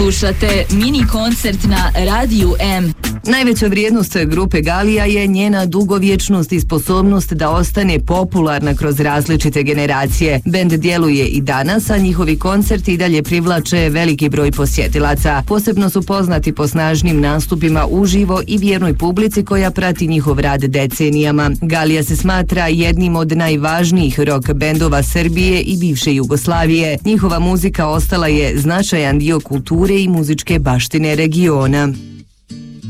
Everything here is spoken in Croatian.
Slušate mini koncert na Radiju M. Najveća vrijednost grupe Galija je njena dugovječnost i sposobnost da ostane popularna kroz različite generacije. Bend djeluje i danas, a njihovi koncerti i dalje privlače veliki broj posjetilaca. Posebno su poznati po snažnim nastupima uživo i vjernoj publici koja prati njihov rad decenijama. Galija se smatra jednim od najvažnijih rock bendova Srbije i bivše Jugoslavije. Njihova muzika ostala je značajan dio kulture i muzičke baštine regiona.